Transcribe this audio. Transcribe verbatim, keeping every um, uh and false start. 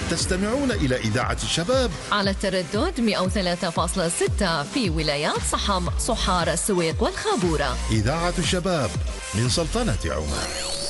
تستمعون إلى إذاعة الشباب على التردد مئة وثلاثة فاصلة ستة في ولايات صحم، صحار، السويق والخابورة. إذاعة الشباب من سلطنة عمان.